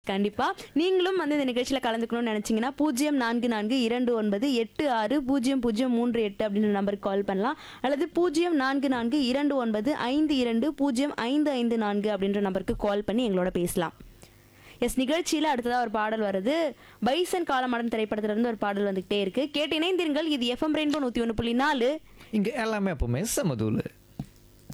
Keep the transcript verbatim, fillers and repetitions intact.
கண்டிப்பா நீங்களும் வந்து இந்த நிகழ்ச்சியில கலந்துக்கணும்னு நினைச்சீங்கன்னா பூஜ்ஜியம் நான்கு நான்கு இரண்டு ஒன்பது எட்டு ஆறு பூஜ்ஜியம் பூஜ்ஜியம் மூன்று எட்டு அப்படின்ற நம்பருக்கு கால் பண்ணலாம். அல்லது பூஜ்ஜியம் நான்கு நான்கு இரண்டு ஒன்பது ஐந்து இரண்டு பூஜ்ஜியம் ஐந்து ஐந்து நான்கு அப்படின்ற நம்பருக்கு கால் பண்ணி எங்களோட பேசலாம். எஸ், நிகழ்ச்சியில அடுத்ததா ஒரு பாடல் வருது. பைசன் காலமாடன் திரைப்படத்துல இருந்து ஒரு பாடல் வந்துகிட்டே இருக்கு. கேட்டு இணைந்திருங்கள். இது எஃப்எம் ரெயின்போ நூத்தி ஒன்று புள்ளி நாலு. இங்க எல்லாமே எப்பவுமே சமதூளு.